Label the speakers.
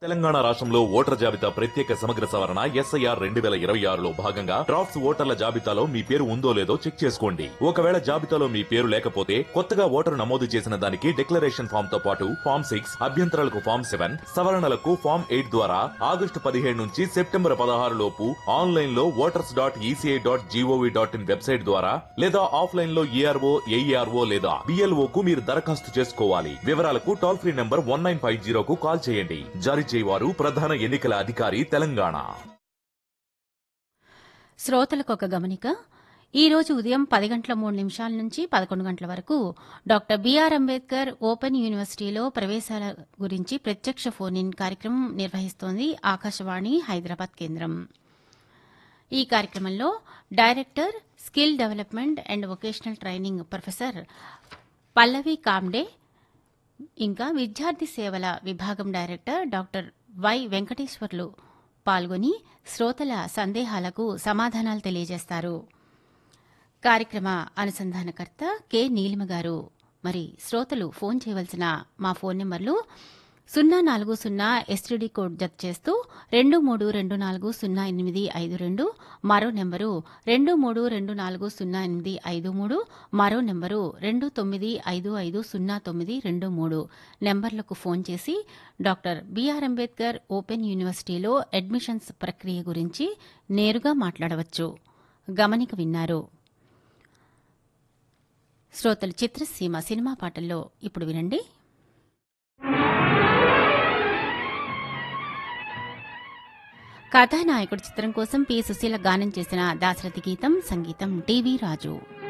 Speaker 1: తెలంగాణ రాష్ట్రంలో ఓటర్ల జాబితా ప్రత్యేక సమగ్ర సవరణ ఎస్ఐఆర్ 2026లో భాగంగా డ్రాఫ్ట్స్ ఓటర్ల జాబితాలో మీ పేరు ఉందో లేదో చెక్ చేసుకోండి. ఒకవేళ జాబితాలో మీ పేరు లేకపోతే కొత్తగా ఓటరు నమోదు చేసిన దానికి డిక్లరేషన్ ఫామ్ తో పాటు ఫామ్ 6, అభ్యంతరాలకు ఫామ్ 7, సవరణలకు ఫామ్ 8 ద్వారా ఆగస్టు 17 నుంచి సెప్టెంబర్ 16 లోపు ఆన్లైన్ లో voters.eci.gov.in వెబ్సైట్ ద్వారా లేదా ఆఫ్లైన్ లో ఏఆర్ఓ, ఏఈఆర్ఓ లేదా బిఎల్ఓ కు మీరు దరఖాస్తు చేసుకోవాలి. వివరాలకు టోల్ ఫ్రీ నంబర్ 1950 కు కాల్ చేయండి. జారీ చేయవారు ప్రధాన ఎన్నికల అధికారి తెలంగాణ.
Speaker 2: శ్రోతలకు ఒక గమనిక. ఈ రోజు ఉదయం 10:03 నుంచి 11 గంటల వరకు డాక్టర్ బిఆర్ అంబేద్కర్ ఓపెన్ యూనివర్సిటీలో ప్రవేశాల గురించి ప్రత్యక్ష ఫోన్ ఇన్ కార్యక్రమం నిర్వహిస్తోంది ఆకాశవాణి హైదరాబాద్ కేంద్రం. ఈ కార్యక్రమంలో director skill development and vocational training professor Pallavi Comte, ఇంకా విద్యార్థి సేవల విభాగం డైరెక్టర్ డాక్టర్ వై వెంకటేశ్వర్లు పాల్గొని శ్రోతల సందేహాలకు సమాధానాలు తెలియజేస్తారు. కార్యక్రమ అనుసంధానకర్త కె నీలిమ గారు. మరి శ్రోతలు ఫోన్ చేయవలసిన మా ఫోన్ నెంబర్లు 040 ఎస్టీడీ కోడ్ జత చేస్తూ 23240852, మరో నెంబరు 23240853, మరో నెంబరు 29550923 నెంబర్లకు ఫోన్ చేసి డాక్టర్ బిఆర్ అంబేద్కర్ ఓపెన్ యూనివర్సిటీలో అడ్మిషన్స్ ప్రక్రియ గురించి నేరుగా మాట్లాడవచ్చు. గమనిక విన్నారు. శ్రోతలు చిత్రసీమ సినిమా పాటల్లో ఇప్పుడు వినండి. కథానాయకుడు చిత్రం కోసం పి. సుశీల గానం చేసిన దాశరథి గీతం, సంగీతం టీవీ రాజు.